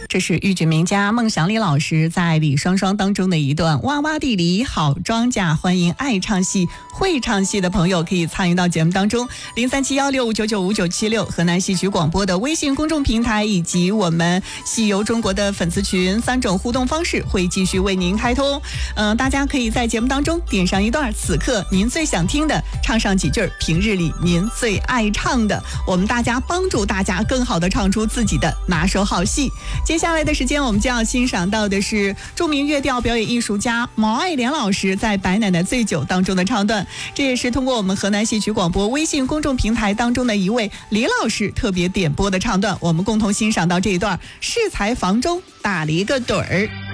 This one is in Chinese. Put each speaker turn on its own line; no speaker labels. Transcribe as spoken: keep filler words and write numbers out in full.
这是豫剧名家孟祥礼老师在《李双双》当中的一段哇哇地里好庄稼，欢迎爱唱戏会唱戏的朋友可以参与到节目当中。零三七幺六五九九五九七六河南戏曲广播的微信公众平台以及我们戏游中国的粉丝群三种互动方式会继续为您开通。嗯、呃，大家可以在节目当中点上一段此刻您最想听的，唱上几句平日里您最爱唱的，我们大家帮助大家更好的唱出自己的拿手好戏。接下来的时间我们将要欣赏到的是著名乐调表演艺术家毛爱莲老师在《白奶奶醉酒》当中的唱段，这也是通过我们河南戏曲广播微信公众平台当中的一位李老师特别点播的唱段，我们共同欣赏到这一段适才房中打了一个盹儿。